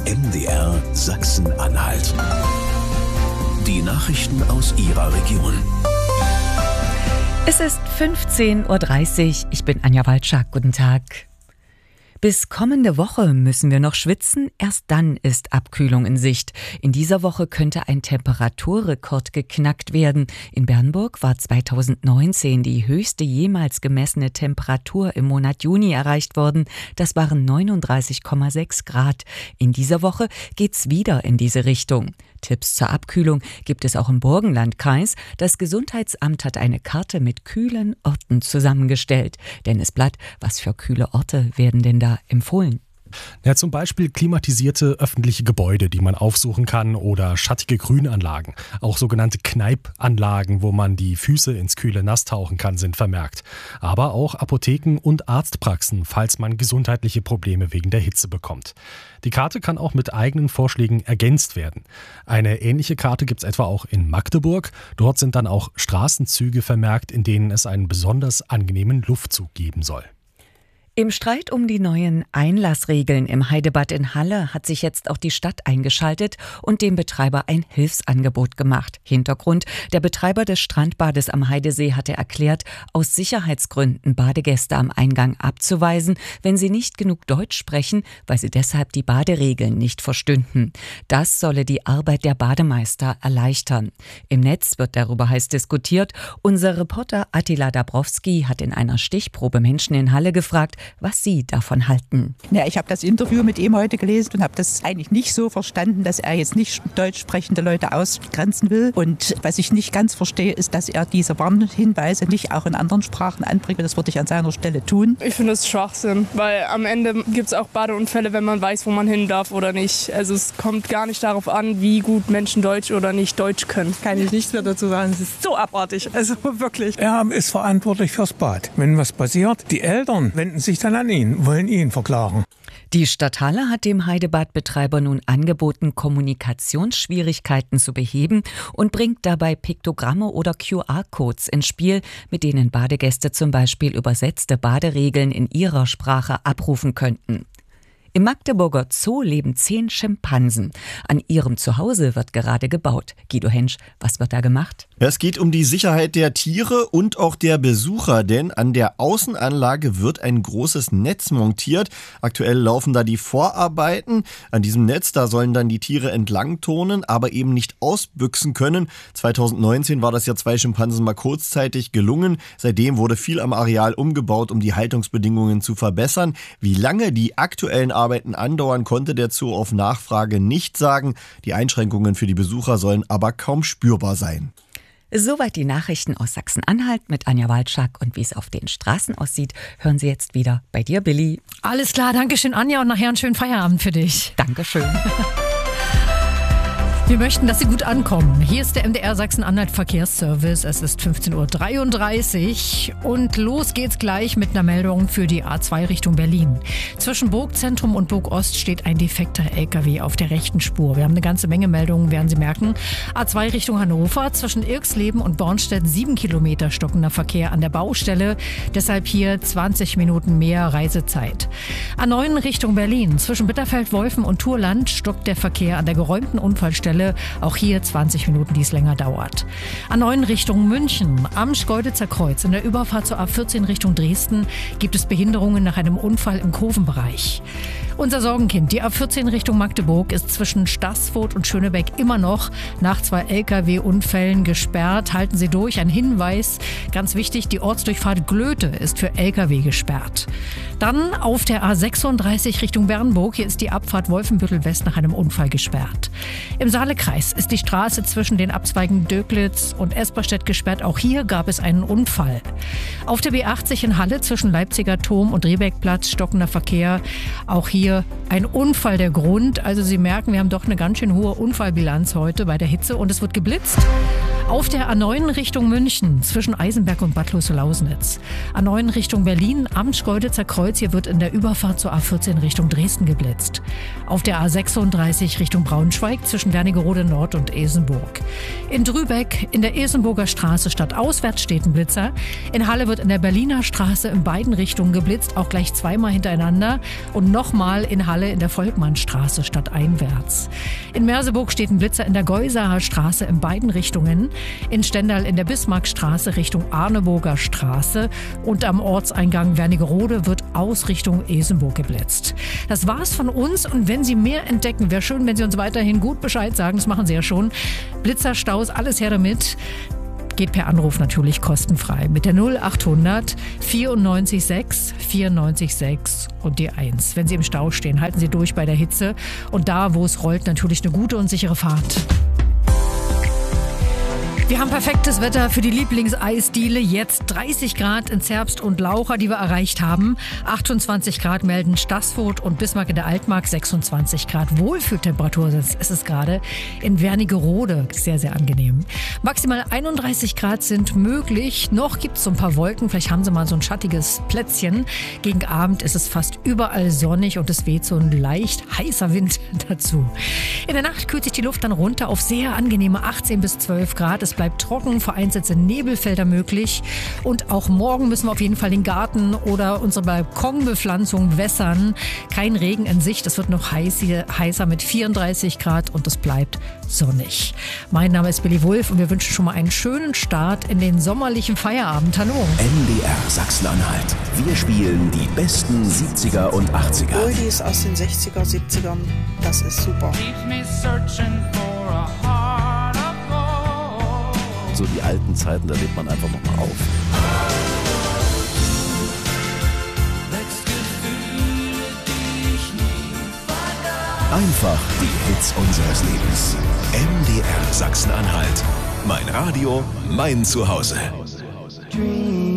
MDR Sachsen-Anhalt. Die Nachrichten aus Ihrer Region. Es ist 15:30 Uhr. Ich bin Anja Walczak. Guten Tag. Bis kommende Woche müssen wir noch schwitzen, erst dann ist Abkühlung in Sicht. In dieser Woche könnte ein Temperaturrekord geknackt werden. In Bernburg war 2019 die höchste jemals gemessene Temperatur im Monat Juni erreicht worden. Das waren 39,6 Grad. In dieser Woche geht's wieder in diese Richtung. Tipps zur Abkühlung gibt es auch im Burgenlandkreis. Das Gesundheitsamt hat eine Karte mit kühlen Orten zusammengestellt. Dennis Blatt, was für kühle Orte werden denn da empfohlen? Ja, zum Beispiel klimatisierte öffentliche Gebäude, die man aufsuchen kann, oder schattige Grünanlagen. Auch sogenannte Kneipanlagen, wo man die Füße ins kühle Nass tauchen kann, sind vermerkt. Aber auch Apotheken und Arztpraxen, falls man gesundheitliche Probleme wegen der Hitze bekommt. Die Karte kann auch mit eigenen Vorschlägen ergänzt werden. Eine ähnliche Karte gibt es etwa auch in Magdeburg. Dort sind dann auch Straßenzüge vermerkt, in denen es einen besonders angenehmen Luftzug geben soll. Im Streit um die neuen Einlassregeln im Heidebad in Halle hat sich jetzt auch die Stadt eingeschaltet und dem Betreiber ein Hilfsangebot gemacht. Hintergrund: Der Betreiber des Strandbades am Heidesee hatte erklärt, aus Sicherheitsgründen Badegäste am Eingang abzuweisen, wenn sie nicht genug Deutsch sprechen, weil sie deshalb die Baderegeln nicht verstünden. Das solle die Arbeit der Bademeister erleichtern. Im Netz wird darüber heiß diskutiert. Unser Reporter Attila Dabrowski hat in einer Stichprobe Menschen in Halle gefragt, was sie davon halten. Ja, ich habe das Interview mit ihm heute gelesen und habe das eigentlich nicht so verstanden, dass er jetzt nicht deutsch sprechende Leute ausgrenzen will. Und was ich nicht ganz verstehe, ist, dass er diese Warnhinweise nicht auch in anderen Sprachen anbringt. Das würde ich an seiner Stelle tun. Ich finde es Schwachsinn, weil am Ende gibt es auch Badeunfälle, wenn man weiß, wo man hin darf oder nicht. Also es kommt gar nicht darauf an, wie gut Menschen Deutsch oder nicht Deutsch können. Kann ich nichts mehr dazu sagen. Es ist so abartig, also wirklich. Er ist verantwortlich fürs Bad. Wenn was passiert, die Eltern wenden sich dann an ihn, wollen ihn verklagen. Die Stadt Halle hat dem Heidebadbetreiber nun angeboten, Kommunikationsschwierigkeiten zu beheben und bringt dabei Piktogramme oder QR-Codes ins Spiel, mit denen Badegäste zum Beispiel übersetzte Baderegeln in ihrer Sprache abrufen könnten. Im Magdeburger Zoo leben 10 Schimpansen. An ihrem Zuhause wird gerade gebaut. Guido Hensch, was wird da gemacht? Es geht um die Sicherheit der Tiere und auch der Besucher, denn an der Außenanlage wird ein großes Netz montiert. Aktuell laufen da die Vorarbeiten. An diesem Netz, da sollen dann die Tiere entlang turnen, aber eben nicht ausbüchsen können. 2019 war das ja 2 Schimpansen mal kurzzeitig gelungen. Seitdem wurde viel am Areal umgebaut, um die Haltungsbedingungen zu verbessern. Wie lange die aktuellen Arbeiten andauern, konnte der Zoo auf Nachfrage nicht sagen. Die Einschränkungen für die Besucher sollen aber kaum spürbar sein. Soweit die Nachrichten aus Sachsen-Anhalt mit Anja Walczak. Und wie es auf den Straßen aussieht, hören Sie jetzt wieder bei dir, Billy. Alles klar, danke schön, Anja, und nachher einen schönen Feierabend für dich. Dankeschön. Wir möchten, dass Sie gut ankommen. Hier ist der MDR Sachsen-Anhalt Verkehrsservice. Es ist 15:33 Uhr und los geht's gleich mit einer Meldung für die A2 Richtung Berlin. Zwischen Burgzentrum und Burgost steht ein defekter LKW auf der rechten Spur. Wir haben eine ganze Menge Meldungen, werden Sie merken. A2 Richtung Hannover, zwischen Irxleben und Bornstedt 7 Kilometer stockender Verkehr an der Baustelle. Deshalb hier 20 Minuten mehr Reisezeit. A9 Richtung Berlin, zwischen Bitterfeld-Wolfen und Turland stockt der Verkehr an der geräumten Unfallstelle. Auch hier 20 Minuten, die es länger dauert. A9 Richtung München. Am Schkeuditzer Kreuz in der Überfahrt zur A14 Richtung Dresden gibt es Behinderungen nach einem Unfall im Kurvenbereich. Unser Sorgenkind, die A14 Richtung Magdeburg, ist zwischen Staßfurt und Schönebeck immer noch nach 2 Lkw-Unfällen gesperrt. Halten Sie durch. Ein Hinweis, ganz wichtig, die Ortsdurchfahrt Glöte ist für Lkw gesperrt. Dann auf der A36 Richtung Bernburg. Hier ist die Abfahrt Wolfenbüttel West nach einem Unfall gesperrt. Im Saalekreis ist die Straße zwischen den Abzweigen Döglitz und Esperstedt gesperrt. Auch hier gab es einen Unfall. Auf der B80 in Halle zwischen Leipziger Turm und Rehbeckplatz stockender Verkehr. Auch hier ein Unfall der Grund. Also Sie merken, wir haben doch eine ganz schön hohe Unfallbilanz heute bei der Hitze und es wird geblitzt. Auf der A9 Richtung München zwischen Eisenberg und Bad Loße-Lausnitz. A9 Richtung Berlin am Schkeuditzer Kreuz. Hier wird in der Überfahrt zur A14 Richtung Dresden geblitzt. Auf der A36 Richtung Braunschweig zwischen Wernigerode Nord und Esenburg. In Drübeck in der Esenburger Straße stadtauswärts steht ein Blitzer. In Halle wird in der Berliner Straße in beiden Richtungen geblitzt, auch gleich zweimal hintereinander. Und nochmal in Halle in der Volkmannstraße stadteinwärts. In Merseburg steht ein Blitzer in der Geusaer Straße in beiden Richtungen. In Stendal in der Bismarckstraße Richtung Arneburger Straße. Und am Ortseingang Wernigerode wird aus Richtung Esenburg geblitzt. Das war's von uns. Und wenn Sie mehr entdecken, wäre schön, wenn Sie uns weiterhin gut Bescheid sagen. Das machen Sie ja schon. Blitzerstaus, alles her damit. Geht per Anruf natürlich kostenfrei mit der 0800 94 6 94 6 und die 1. Wenn Sie im Stau stehen, halten Sie durch bei der Hitze und da, wo es rollt, natürlich eine gute und sichere Fahrt. Wir haben perfektes Wetter für die Lieblingseisdiele. Jetzt 30 Grad in Zerbst und Laucha, die wir erreicht haben. 28 Grad melden Staßfurt und Bismarck in der Altmark. 26 Grad Wohlfühltemperatur ist es gerade in Wernigerode. Sehr, sehr angenehm. Maximal 31 Grad sind möglich. Noch gibt es so ein paar Wolken. Vielleicht haben Sie mal so ein schattiges Plätzchen. Gegen Abend ist es fast überall sonnig und es weht so ein leicht heißer Wind dazu. In der Nacht kühlt sich die Luft dann runter auf sehr angenehme 18 bis 12 Grad. Es bleibt trocken, vereinzelt sind Nebelfelder möglich. Und auch morgen müssen wir auf jeden Fall den Garten oder unsere Balkonbepflanzung wässern. Kein Regen in Sicht, es wird noch heißer mit 34 Grad und es bleibt sonnig. Mein Name ist Billy Wulff und wir wünschen schon mal einen schönen Start in den sommerlichen Feierabend. Hallo. MDR Sachsen-Anhalt. Wir spielen die besten 70er und 80er. Oldies aus den 60er, 70ern, das ist super. So die alten Zeiten, da lebt man einfach nochmal auf. Einfach die Hits unseres Lebens. MDR Sachsen-Anhalt. Mein Radio, mein Zuhause. Dream.